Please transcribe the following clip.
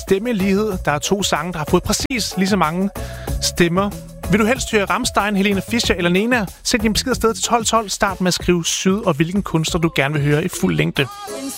stemmelighed. Der er 2 sange, der har fået præcis lige så mange stemmer. Vil du helst høre Rammstein, Helene Fischer eller Nena? Send din besked afsted til 1212. Start med at skrive syd og hvilken kunstner du gerne vil høre i fuld længde.